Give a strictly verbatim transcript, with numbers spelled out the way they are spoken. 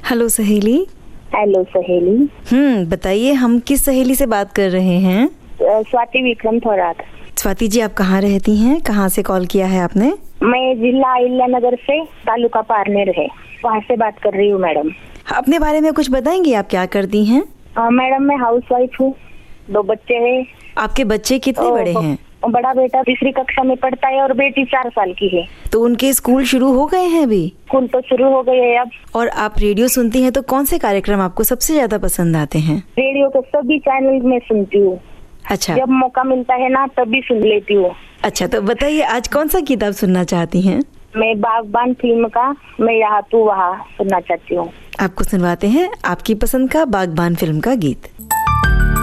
Hello सहेली। Hello सहेली। हम्म बताइए, हम किस सहेली से बात कर रहे हैं? स्वाति विक्रम थोराट। स्वाति जी, आप कहाँ रहती हैं? कहाँ से कॉल किया है आपने? मैं जिला अहिल्यानगर से, तालुका पारनेर है, वहाँ से बात कर रही हूँ मैडम। अपने बारे में कुछ बताएंगी, आप क्या करती हैं? मैडम मैं हाउस वाइफ हूँ, दो बच्चे हैं। आपके बच्चे कितने बड़े हैं? बड़ा बेटा तीसरी कक्षा में पढ़ता है और बेटी चार साल की है। तो उनके स्कूल शुरू हो गए हैं अभी? स्कूल तो शुरू हो गए हैं अब। और आप रेडियो सुनती हैं, तो कौन से कार्यक्रम आपको सबसे ज्यादा पसंद आते हैं? रेडियो के सभी चैनल में सुनती हूँ। अच्छा, जब मौका मिलता है ना तभी सुन लेती हूँ। अच्छा, तो बताइए आज कौन सा गीत आप सुनना चाहती हैं? मैं बागबान फिल्म का मैं यहाँ तू वहाँ सुनना चाहती हूँ। आपको सुनवाते हैं आपकी पसंद का बागबान फिल्म का गीत।